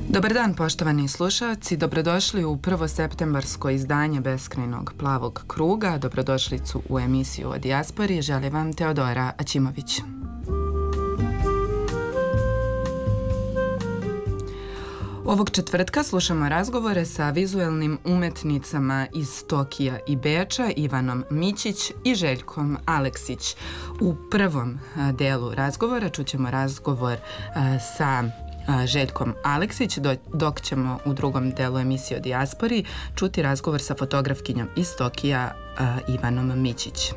Dobar dan, poštovani slušalci, dobrodošli u prvo septembarsko izdanje Beskrajnog plavog kruga. Dobrodošlicu u emisiju o dijaspori želi vam Teodora Aćimović. Ovog četvrtka slušamo razgovore sa vizuelnim umetnicama iz Tokija i Beča, Ivanom Mićić i Željkom Aleksić. U prvom delu razgovora čućemo razgovor sa Željkom Aleksić, dok ćemo u drugom delu emisije o dijaspori čuti razgovor sa fotografkinjom iz Tokija Ivanom Mićić.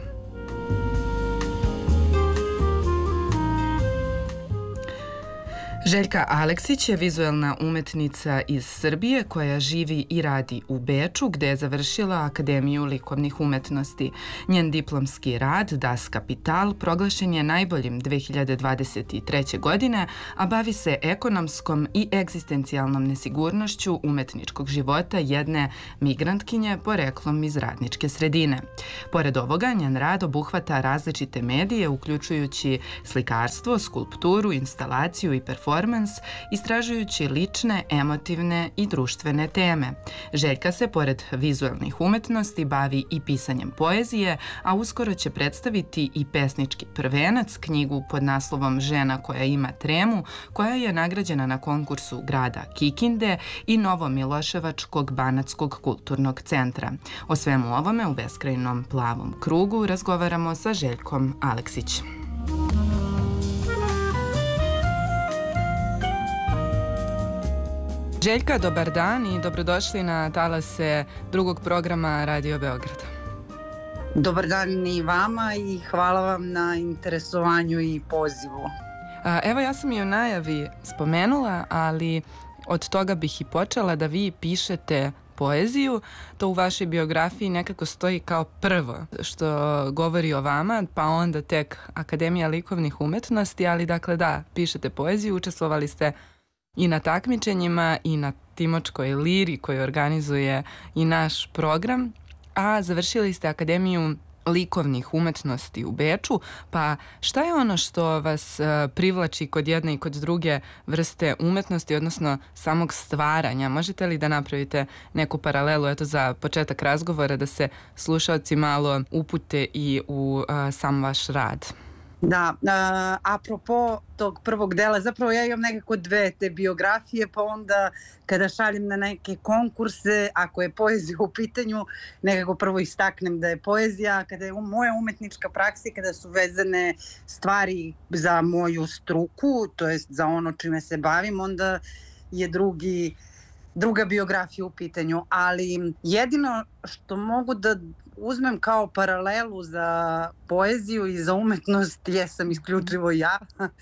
Željka Aleksić je vizuelna umetnica iz Srbije koja živi i radi u Beču, gde je završila Akademiju likovnih umetnosti. Njen diplomski rad Das Kapital proglašen je najboljim 2023. godine, a bavi se ekonomskom i egzistencijalnom nesigurnošću umetničkog života jedne migrantkinje poreklom iz radničke sredine. Pored ovoga, njen rad obuhvata različite medije, uključujući slikarstvo, skulpturu, instalaciju i performans, istražujući lične, emotivne i društvene teme. Željka se, pored vizuelnih umetnosti, bavi i pisanjem poezije, a uskoro će predstaviti i pesnički prvenac, knjigu pod naslovom Žena koja ima tremu, koja je nagrađena na konkursu grada Kikinde i Novomiloševačkog Banatskog kulturnog centra. O svemu ovome u Beskrajnom plavom krugu razgovaramo sa Željkom Aleksić. Željka, dobar dan i dobrodošli na talase drugog programa Radio Beograda. Dobar dan i vama i hvala vam na interesovanju i pozivu. Evo, ja sam i u najavi spomenula, ali od toga bih i počela da vi pišete poeziju. To u vašoj biografiji nekako stoji kao prvo što govori o vama, pa onda tek Akademija likovnih umetnosti, ali dakle da, pišete poeziju, učestvovali ste i na takmičenjima i na Timočkoj liri koju organizuje i naš program, a završili ste Akademiju likovnih umetnosti u Beču. Pa šta je ono što vas privlači kod jedne i kod druge vrste umetnosti, odnosno samog stvaranja? Možete li da napravite neku paralelu, eto, za početak razgovora, da se slušalci malo upute i u sam vaš rad? Da, apropo tog prvog dela, zapravo ja imam nekako dve te biografije, pa onda kada šaljem na neke konkurse, ako je poezija u pitanju, nekako prvo istaknem da je poezija, kada je moja umetnička praksa i kada su vezane stvari za moju struku, to jest za ono čime se bavim, onda je druga biografija u pitanju, ali jedino što mogu da uzmem kao paralelu za poeziju i za umetnost jesam isključivo ja.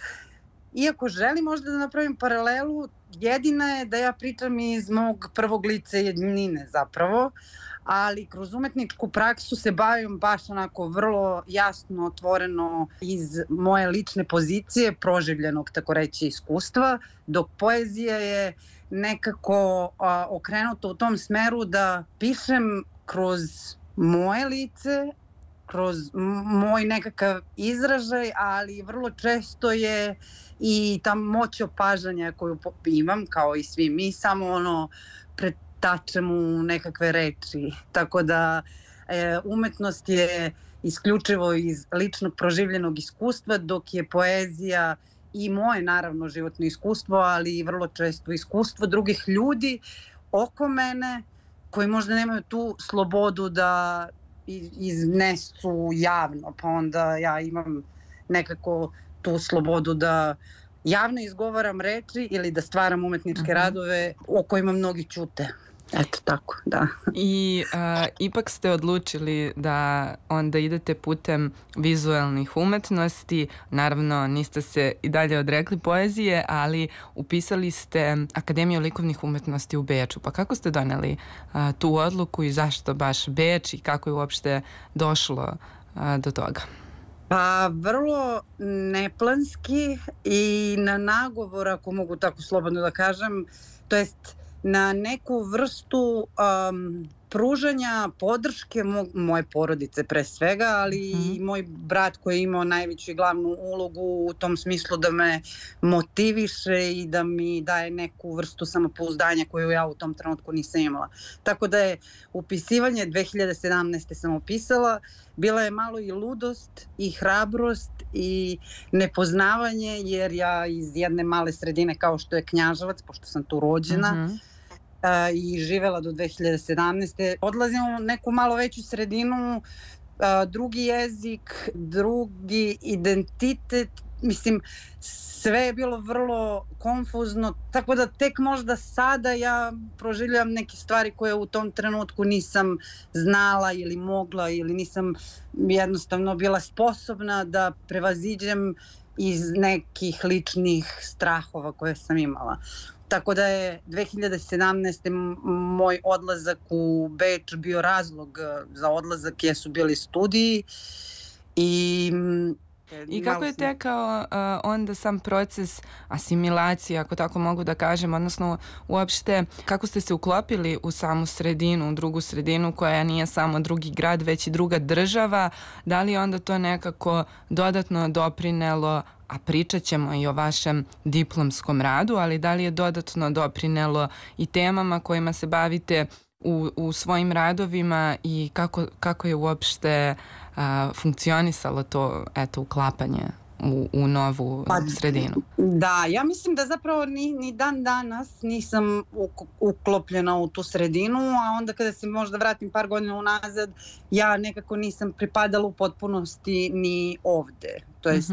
Iako želim možda da napravim paralelu, jedina je da ja pričam iz mog prvog lica jednine zapravo, ali kroz umetničku praksu se bavim baš onako vrlo jasno, otvoreno iz moje lične pozicije, proživljenog, tako reći, iskustva, dok poezija je nekako okrenuta u tom smeru da pišem kroz moje lice, kroz moj nekakav izražaj, ali vrlo često je i ta moć opažanja koju imam, kao i svi mi, samo ono pretačem u nekakve reči. Tako da umetnost je isključivo iz ličnog proživljenog iskustva, dok je poezija i moje, naravno, životno iskustvo, ali i vrlo često iskustvo drugih ljudi oko mene, koji možda nemaju tu slobodu da iznesu javno, pa onda ja imam nekako tu slobodu da javno izgovaram reči ili da stvaram umetničke radove o kojima mnogi ćute. Eto tako, da. I ipak ste odlučili da onda idete putem vizuelnih umetnosti. Naravno, niste se i dalje odrekli poezije, ali upisali ste Akademiju likovnih umetnosti u Beču. Pa kako ste doneli tu odluku i zašto baš Beč i kako je uopšte došlo do toga? Pa vrlo neplanski i na nagovor, ako mogu tako slobodno da kažem, to jest na neku vrstu pružanja podrške moje porodice pre svega, ali i moj brat koji je imao najveću i glavnu ulogu u tom smislu da me motiviše i da mi daje neku vrstu samopouzdanja koju ja u tom trenutku nisam imala. Tako da je upisivanje 2017. sam upisala, bila je malo i ludost i hrabrost i nepoznavanje, jer ja iz jedne male sredine kao što je Knjaževac, pošto sam tu rođena, i živela do 2017. Odlazim u neku malo veću sredinu, drugi jezik, drugi identitet, mislim, sve je bilo vrlo konfuzno, tako da tek možda sada ja proživljavam neke stvari koje u tom trenutku nisam znala ili mogla ili nisam jednostavno bila sposobna da prevaziđem iz nekih ličnih strahova koje sam imala. Tako da je 2017. moj odlazak u Beč bio razlog za odlazak, jesu bili studiji I kako je tekao onda sam proces asimilacije, ako tako mogu da kažem, odnosno uopšte kako ste se uklopili u samu sredinu, u drugu sredinu koja nije samo drugi grad, već i druga država, da li je onda to nekako dodatno doprinelo, a pričat ćemo i o vašem diplomskom radu, ali da li je dodatno doprinelo i temama kojima se bavite u svojim radovima i kako je uopšte funkcionisalo to uklapanje u novu sredinu? Da, ja mislim da zapravo ni dan danas nisam uklopljena u tu sredinu, a onda kada se možda vratim par godina unazad, ja nekako nisam pripadala u potpunosti ni ovde, to jest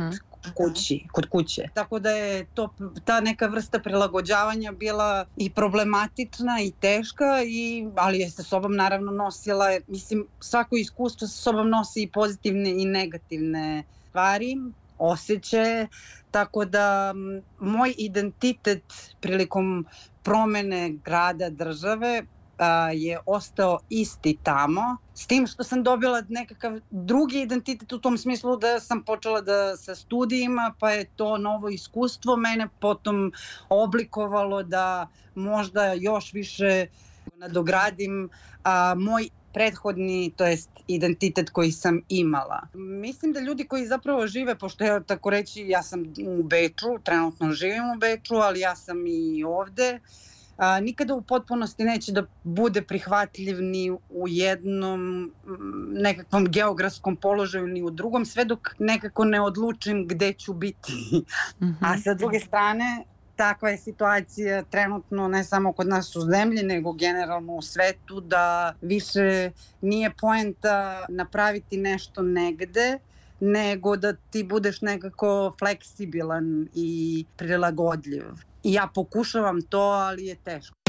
kod kuće. Tako da je ta neka vrsta prilagođavanja bila i problematična i teška, ali je sa sobom naravno nosila, mislim, svako iskustvo sa sobom nosi i pozitivne i negativne stvari, osjećaje, tako da moj identitet prilikom promene grada, države je ostao isti tamo, s tim što sam dobila nekakav drugi identitet u tom smislu da sam počela sa studijima, pa je to novo iskustvo mene potom oblikovalo da možda još više nadogradim moj prethodni, to jest identitet koji sam imala. Mislim da ljudi koji zapravo žive, pošto ja tako reći, ja sam u Beču, trenutno živim u Beču, ali ja sam i ovde, nikada u potpunosti neće da bude prihvatljiv ni u jednom nekakvom geografskom položaju ni u drugom, sve dok nekako ne odlučim gde ću biti. A sa druge strane, takva je situacija trenutno ne samo kod nas u zemlji, nego generalno u svetu, da više nije poenta napraviti nešto negde, nego da ti budeš nekako fleksibilan i prilagodljiv. I ja pokušavam to, ali je teško.